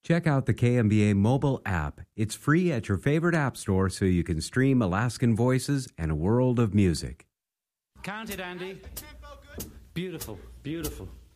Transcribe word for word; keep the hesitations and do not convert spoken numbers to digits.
Check out the K M B A mobile app. It's free at your favorite app store so you can stream Alaskan voices and a world of music. Count it, Andy. Beautiful, beautiful.